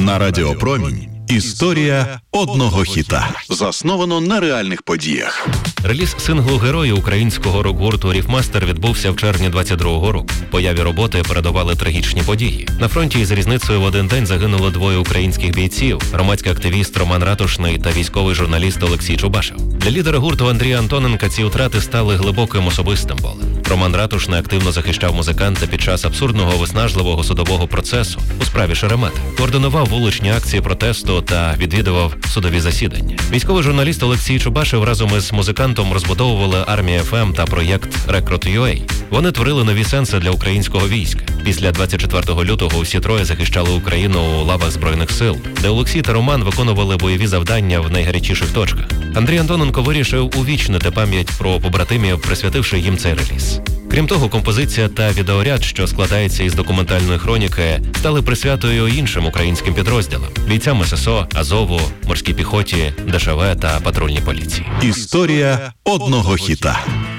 На Радіо Промінь. Історія одного хіта. Засновано на реальних подіях. Реліз синглу «Герої» українського рок-гурту «Ріфмастер» відбувся в червні 22-го року. Появі роботи передували трагічні події. На фронті із різницею в один день загинуло двоє українських бійців – громадський активіст Роман Ратушний та військовий журналіст Олексій Чубашев. Для лідера гурту Андрія Антоненка ці втрати стали глибоким особистим болем. Роман Ратушний активно захищав музиканта під час абсурдного виснажливого судового процесу у справі Шеремета, координував вуличні акції протесту та відвідував судові засідання. Військовий журналіст Олексій Чубашев разом із музикантом розбудовували Армія ФМ та проєкт Recruit.ua. Вони творили нові сенси для українського війська. Після 24 лютого усі троє захищали Україну у лавах Збройних сил, де Олексій та Роман виконували бойові завдання в найгарячіших точках. Андрій Антоненко вирішив увічнити пам'ять про побратимів, присвятивши їм цей реліз. Крім того, композиція та відеоряд, що складається із документальної хроніки, стали присвятою іншим українським підрозділам – бійцям ССО, Азову, морській піхоті, ДШВ та патрульній поліції. Історія одного хіта.